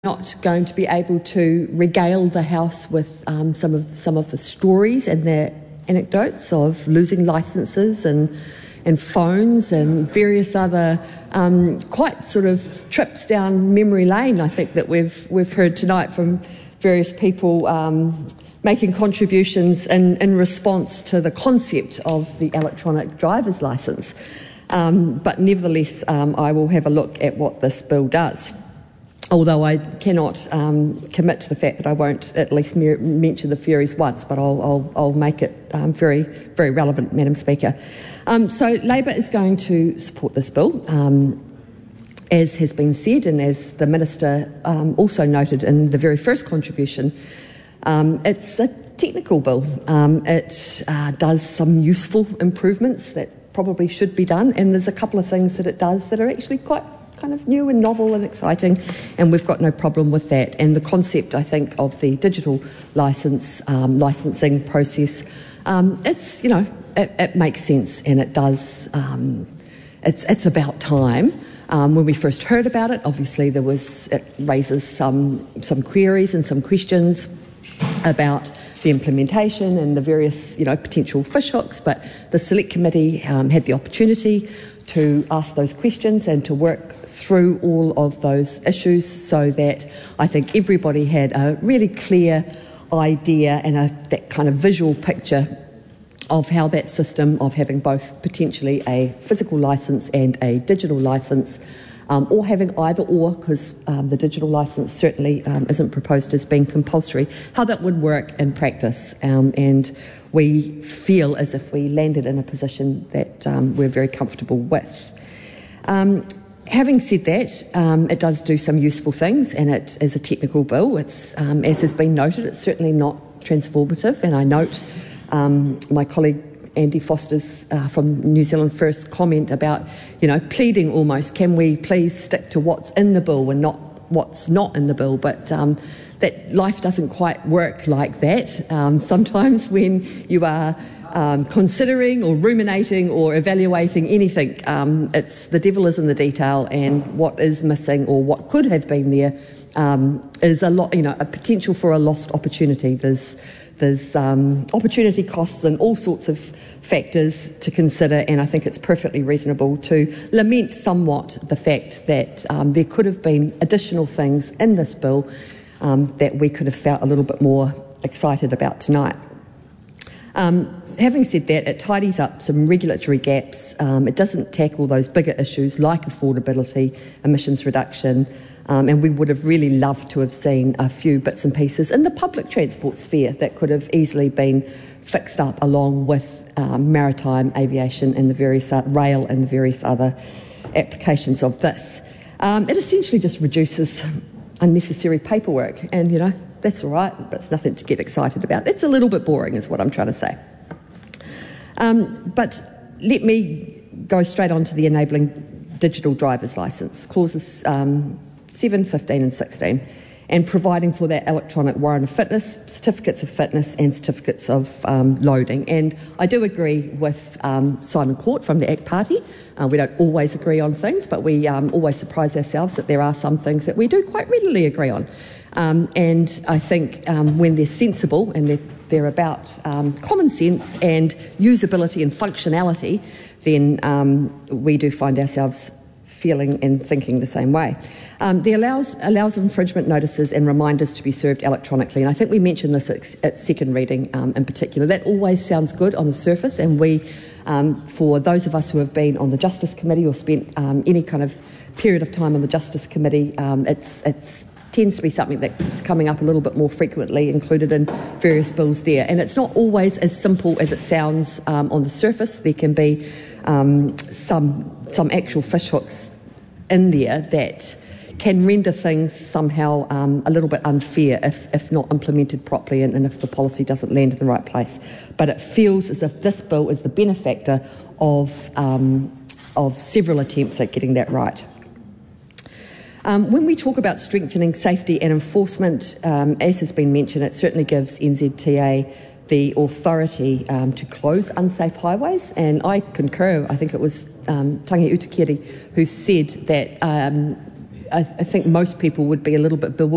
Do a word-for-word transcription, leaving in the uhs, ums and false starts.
Not going to be able to regale the House with um, some of some of the stories and their anecdotes of losing licences and and phones and various other um, quite sort of trips down memory lane. I think that we've we've heard tonight from various people um, making contributions in, in response to the concept of the electronic driver's licence. Um, but nevertheless, um, I will have a look at what this bill does. Although I cannot um, commit to the fact that I won't at least me- mention the Furies once, but I'll, I'll, I'll make it um, very, very relevant, Madam Speaker. Um, so Labor is going to support this bill, um, as has been said, and as the Minister um, also noted in the very first contribution. Um, it's a technical bill. Um, it uh, does some useful improvements that probably should be done, and there's a couple of things that it does that are actually quite kind of new and novel and exciting, and we've got no problem with that. And the concept, I think, of the digital licence um, licensing process, um, it's you know it, it makes sense, and it does. Um, it's it's about time. Um, when we first heard about it, obviously there was it raises some some queries and some questions about the implementation and the various you know potential fishhooks, but the Select Committee um, had the opportunity to ask those questions and to work through all of those issues so that I think everybody had a really clear idea and a, that kind of visual picture of how that system of having both potentially a physical licence and a digital licence, um, or having either or, because um, the digital licence certainly um, isn't proposed as being compulsory, how that would work in practice. Um, and we feel as if we landed in a position that um, we're very comfortable with. Um, having said that, um, it does do some useful things, and it is a technical bill. It's, um, as has been noted, it's certainly not transformative, and I note um, my colleague Andy Foster's uh, from New Zealand First comment about, you know, pleading almost, can we please stick to what's in the bill and not what's not in the bill? But um, that life doesn't quite work like that. Um, sometimes when you are um, considering or ruminating or evaluating anything, um, it's the devil is in the detail, and what is missing or what could have been there um, is a lot, you know, a potential for a lost opportunity. There's There's um, opportunity costs and all sorts of factors to consider, and I think it's perfectly reasonable to lament somewhat the fact that um, there could have been additional things in this bill um, that we could have felt a little bit more excited about tonight. Um, having said that, it tidies up some regulatory gaps. Um, it doesn't tackle those bigger issues like affordability, emissions reduction, Um, and we would have really loved to have seen a few bits and pieces in the public transport sphere that could have easily been fixed up along with um, maritime aviation and the various uh, rail and the various other applications of this. Um, it essentially just reduces unnecessary paperwork, and you know that's all right, but it's nothing to get excited about. It's a little bit boring is what I'm trying to say. Um, but let me go straight on to the enabling digital driver's licence, clauses um, seven, fifteen and sixteen, and providing for that electronic warrant of fitness, certificates of fitness and certificates of um, loading. And I do agree with um, Simon Court from the A C T Party. Uh, we don't always agree on things, but we um, always surprise ourselves that there are some things that we do quite readily agree on. Um, and I think um, when they're sensible and they're, they're about um, common sense and usability and functionality, then um, we do find ourselves feeling and thinking the same way. Um, the allows allows infringement notices and reminders to be served electronically, and I think we mentioned this at, at second reading um, in particular. That always sounds good on the surface, and we, um, for those of us who have been on the Justice Committee or spent um, any kind of period of time on the Justice Committee, um, it's it's tends to be something that's coming up a little bit more frequently, included in various bills there. And it's not always as simple as it sounds um, on the surface. There can be um, some some actual fishhooks in there that can render things somehow um, a little bit unfair if, if not implemented properly and, and if the policy doesn't land in the right place. But it feels as if this bill is the benefactor of, um, of several attempts at getting that right. Um, when we talk about strengthening safety and enforcement, um, as has been mentioned, it certainly gives N Z T A the authority um, to close unsafe highways, and I concur. I think it was um, Tangi Utukiri who said that um, I, I think most people would be a little bit bewildered